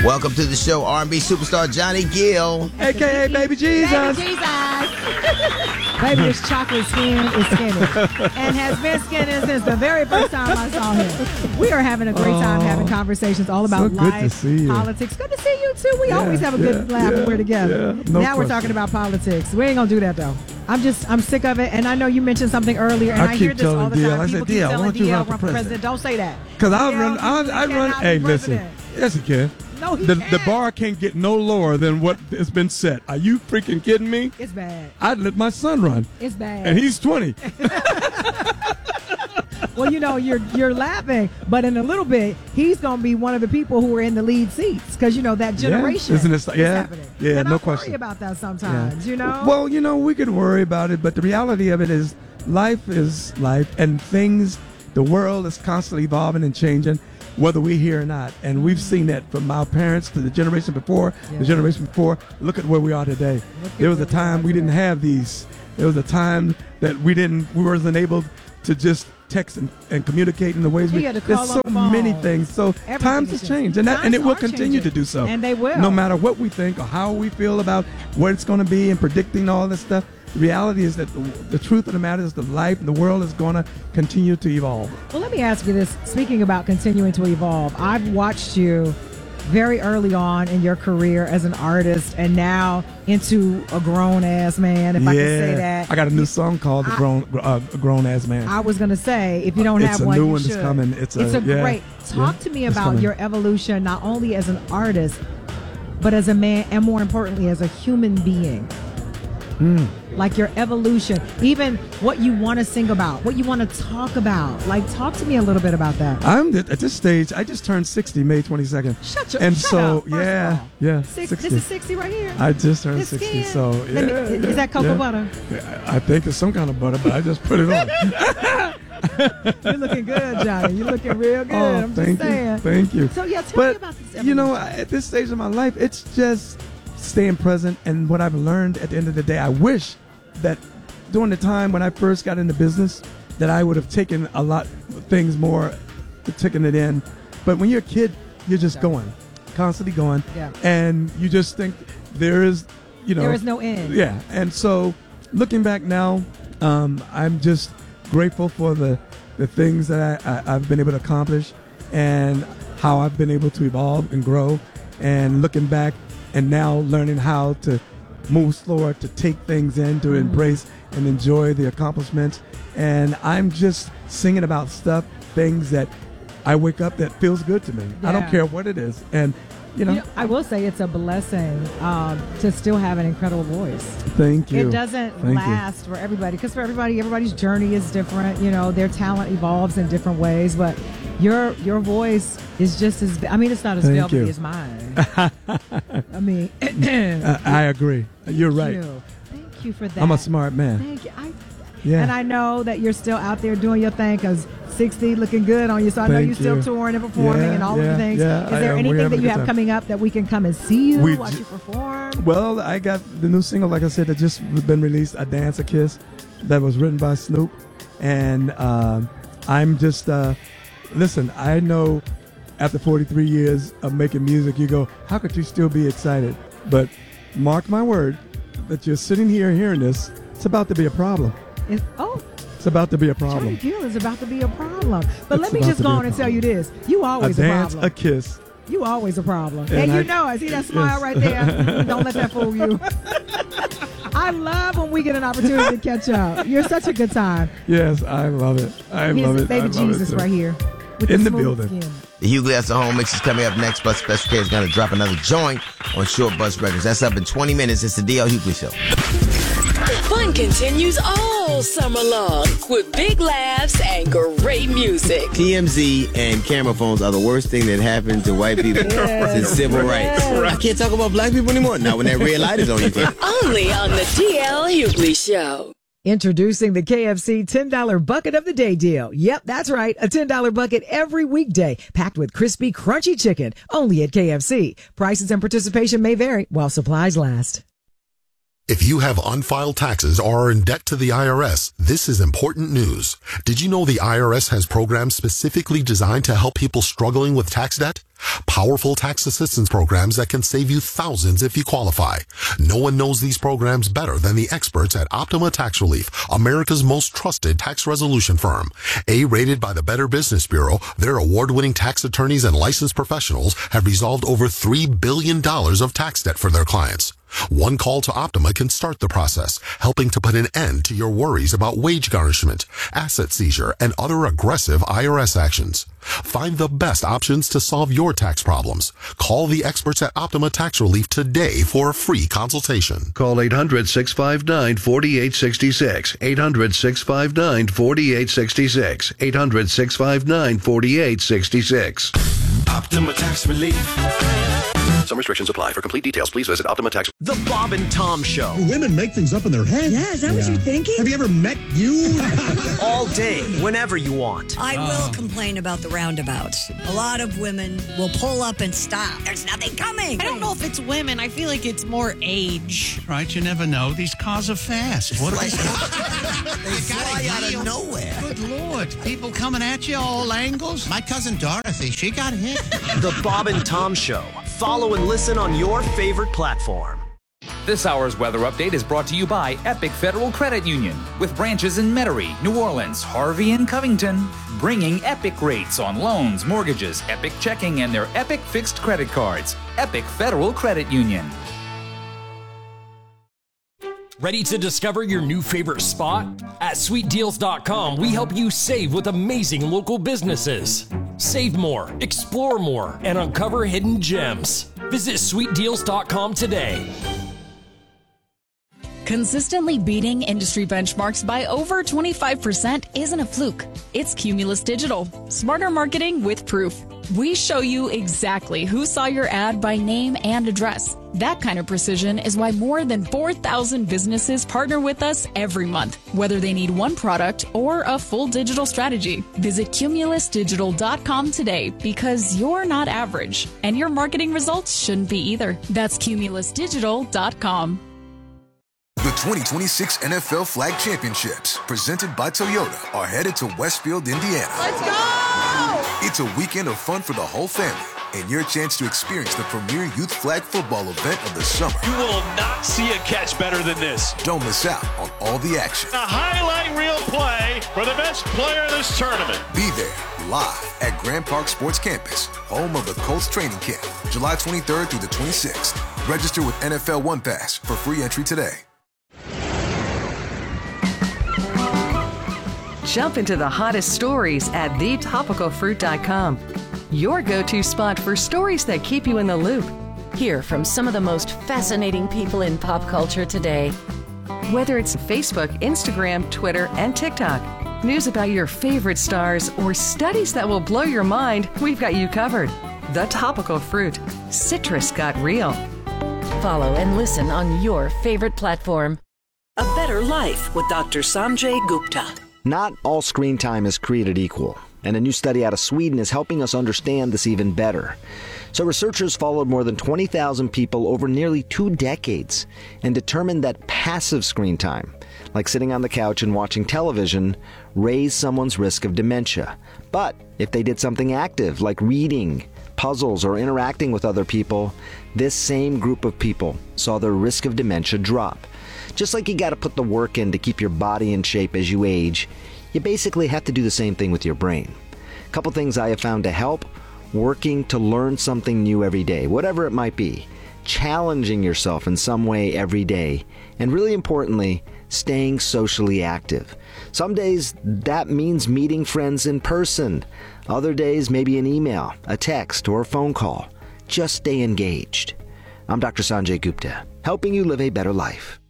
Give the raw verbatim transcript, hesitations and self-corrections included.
Welcome to the show, R and B superstar Johnny Gill, a k a. Baby Jesus. Baby Jesus. Baby, this chocolate skin is skinny and has been skinny since the very first time I saw him. We are having a great time oh, having conversations all about so life, politics. Good to see you, too. We yeah, always have a good yeah, laugh yeah, when we're together. Yeah, no now question. We're talking about politics. We ain't going to do that, though. I'm just, I'm sick of it. And I know you mentioned something earlier, and I, I hear this all the D L, time. I People said, keep D L, telling why don't you D L run for run for president? president. Don't say that. Because I D L, run, I, I run, hey, listen. President. Yes, he can. No, he the, can't. the bar can't get no lower than what has been set. Are you freaking kidding me? It's bad. I'd let my son run. It's bad. And he's twenty. Well, you know, you're you're laughing, but in a little bit, he's going to be one of the people who are in the lead seats because, you know, that generation yeah. Isn't it, yeah. is happening. Yeah, and no I question. worry about that sometimes, yeah. you know? Well, you know, we could worry about it, but the reality of it is life is life, and things, the world is constantly evolving and changing, whether we're here or not. And we've seen that from our parents to the generation before, yeah. the generation before. Look at where we are today. There was a time we didn't have these. There was a time that we didn't, we wasn't able to just text and, and communicate in the ways we. There's so many things. So Everything times have changed, and that, times and it will are continue changing. to do so. And they will. No matter what we think or how we feel about what it's going to be and predicting all this stuff. The reality is that the, the truth of the matter is the life and the world is going to continue to evolve. Well, let me ask you this. Speaking about continuing to evolve, I've watched you very early on in your career as an artist and now into a grown-ass man, if yeah, I can say that. I got a new song called I, "The Grown uh, Grown-Ass Man." I was going to say, if you don't it's have one, new you one should. It's coming. It's a, it's a yeah, great. Talk yeah, to me about coming. your evolution, not only as an artist, but as a man, and more importantly, as a human being. Mm. Like your evolution, even what you want to sing about, what you want to talk about. Like, talk to me a little bit about that. I'm at this stage. I just turned sixty, May twenty-second. Shut your and shut so up, first yeah, of all. yeah. Six, sixty. This is sixty right here. I just turned This sixty, skin. so yeah, Let me, yeah. Is that cocoa yeah. butter? I think it's some kind of butter, but I just put it on. You're looking good, Johnny. You're looking real good. Oh, I'm thank just saying. you, thank you. So yeah, tell but, me about this evolution. You know, at this stage of my life, it's just staying present. And what I've learned at the end of the day, I wish that during the time when I first got into business, that I would have taken a lot of things more, taking it in. But when you're a kid, you're just yeah. going, constantly going, yeah. and you just think there is, you know, there is no end. Yeah, and so looking back now, um, I'm just grateful for the the things that I, I, I've been able to accomplish, and how I've been able to evolve and grow. And looking back, and now learning how to move slower, to take things in, to mm. embrace and enjoy the accomplishments. And I'm just singing about stuff, things that I wake up that feels good to me. Yeah. I don't care what it is. And, you know, you know, I will say it's a blessing um, to still have an incredible voice. Thank you. It doesn't Thank last you. for everybody, because for everybody, everybody's journey is different. You know, their talent evolves in different ways, but your your voice is just as, I mean, it's not as Thank velvety you. as mine. I mean, uh, I agree. You're right. You. Thank you for that. I'm a smart man. Thank you. I, yeah. And I know that you're still out there doing your thing, because sixty looking good on you. So I know Thank you're still you. touring and performing yeah, and all yeah, of the things. Yeah, is there I, anything that you have time. coming up that we can come and see you, we watch j- you perform? Well, I got the new single, like I said, that just been released, "A Dance, a Kiss," that was written by Snoop. And um, I'm just, uh, listen, I know after forty-three years of making music, you go, how could you still be excited? But mark my word, that you're sitting here hearing this, it's about to be a problem. It's, oh. It's about to be a problem. Johnny Gill is about to be a problem. But It's let me about just to go be a on and tell problem. you this. You always a a, dance, problem. a kiss. You always a problem. And, And you I- know it. See that smile yes. right there? Don't let that fool you. I love when we get an opportunity to catch up. You're such a good time. Yes, I love it. I Here's love it. Baby I love Jesus it too. right here. With In the the smooth building. skin. The Hugh Glass at Home mix is coming up next, but Special K is going to drop another joint on Short Bus Records. That's up in twenty minutes. It's the D L Hughley Show. Fun continues all summer long with big laughs and great music. T M Z and camera phones are the worst thing that happened to white people since civil rights. I can't talk about black people anymore. Not when that red light is on you. Only on the D L Hughley Show. Introducing the K F C ten dollar Bucket of the Day deal. Yep, that's right. A ten dollar bucket every weekday, packed with crispy, crunchy chicken, only at K F C. Prices and participation may vary while supplies last. If you have unfiled taxes or are in debt to the I R S, this is important news. Did you know the I R S has programs specifically designed to help people struggling with tax debt? Powerful tax assistance programs that can save you thousands if you qualify. No one knows these programs better than the experts at Optima Tax Relief, America's most trusted tax resolution firm. A-rated by the Better Business Bureau, their award-winning tax attorneys and licensed professionals have resolved over three billion dollars of tax debt for their clients. One call to Optima can start the process, helping to put an end to your worries about wage garnishment, asset seizure, and other aggressive I R S actions. Find the best options to solve your tax problems. Call the experts at Optima Tax Relief today for a free consultation. Call eight hundred, six five nine, four eight six six. eight hundred, six five nine, four eight six six. eight hundred, six five nine, four eight six six. Optima Tax Relief. Some restrictions apply. For complete details, please visit Optima Tax. The Bob and Tom Show. Women make things up in their head. Yeah, is that yeah. what you're thinking? Have you ever met you? All day, whenever you want. I uh. will complain about the roundabouts. A lot of women will pull up and stop. There's nothing coming. I don't know if it's women. I feel like it's more age. Right, you never know. These cars are fast. What like, they fly out of nowhere. Good Lord. People coming at you all angles. My cousin Dorothy, she got hit. The Bob and Tom Show. Follow and listen on your favorite platform. This hour's weather update is brought to you by Epic Federal Credit Union, with branches in Metairie, New Orleans, Harvey, and Covington, bringing Epic rates on loans, mortgages, Epic checking, and their Epic fixed credit cards. Epic Federal Credit Union. Ready to discover your new favorite spot? At sweet deals dot com, we help you save with amazing local businesses. Save more, explore more, and uncover hidden gems. Visit sweet deals dot com today. Consistently beating industry benchmarks by over twenty-five percent isn't a fluke. It's Cumulus Digital. Smarter marketing with proof. We show you exactly who saw your ad by name and address. That kind of precision is why more than four thousand businesses partner with us every month, whether they need one product or a full digital strategy. Visit cumulus digital dot com today, because you're not average, and your marketing results shouldn't be either. That's cumulus digital dot com. The twenty twenty-six N F L Flag Championships, presented by Toyota, are headed to Westfield, Indiana. Let's go! It's a weekend of fun for the whole family, and your chance to experience the premier youth flag football event of the summer. You will not see a catch better than this. Don't miss out on all the action. A highlight reel play for the best player in this tournament. Be there, live at Grand Park Sports Campus, home of the Colts training camp, July twenty-third through the twenty-sixth. Register with N F L One Pass for free entry today. Jump into the hottest stories at the topical fruit dot com. Your go-to spot for stories that keep you in the loop. Hear from some of the most fascinating people in pop culture today. Whether it's Facebook, Instagram, Twitter, and TikTok, news about your favorite stars, or studies that will blow your mind, we've got you covered. The Topical Fruit. Citrus got real. Follow and listen on your favorite platform. A Better Life with Doctor Sanjay Gupta. Not all screen time is created equal, and a new study out of Sweden is helping us understand this even better. So researchers followed more than twenty thousand people over nearly two decades and determined that passive screen time, like sitting on the couch and watching television, raised someone's risk of dementia. But if they did something active, like reading, puzzles, or interacting with other people, this same group of people saw their risk of dementia drop. Just like you got to put the work in to keep your body in shape as you age, you basically have to do the same thing with your brain. A couple things I have found to help: working to learn something new every day, whatever it might be, challenging yourself in some way every day, and really importantly, staying socially active. Some days that means meeting friends in person. Other days, maybe an email, a text, or a phone call. Just stay engaged. I'm Doctor Sanjay Gupta, helping you live a better life.